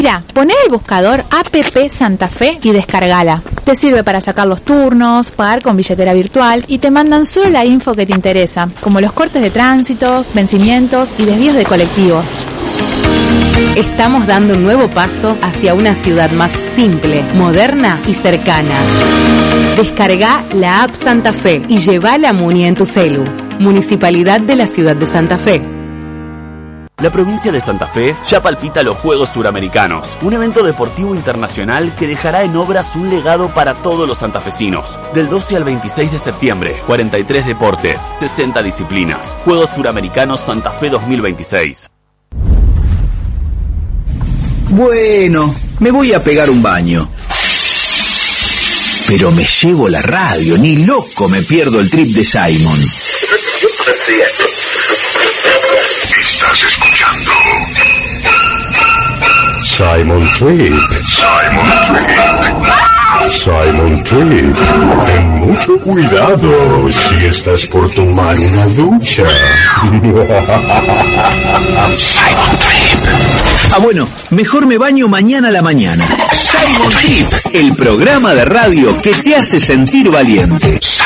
Mira, poné el buscador APP Santa Fe y descargala. Te sirve para sacar los turnos, pagar con billetera virtual y te mandan solo la info que te interesa, como los cortes de tránsitos, vencimientos y desvíos de colectivos. Estamos dando un nuevo paso hacia una ciudad más simple, moderna y cercana. Descarga la app Santa Fe y lleva la Muni en tu celu. Municipalidad de la Ciudad de Santa Fe. La provincia de Santa Fe ya palpita los Juegos Suramericanos, un evento deportivo internacional que dejará en obras un legado para todos los santafesinos. Del 12 al 26 de septiembre, 43 deportes, 60 disciplinas. Juegos Suramericanos Santa Fe 2026. Bueno, me voy a pegar un baño. Pero me llevo la radio, ni loco me pierdo el trip de Simon. Estás escuchando Simon Trip. Simon Trip. Ten mucho cuidado si estás por tomar una ducha. Simon Trip. Ah, bueno, mejor me baño mañana a la mañana. Simon Trip, el programa de radio que te hace sentir valiente.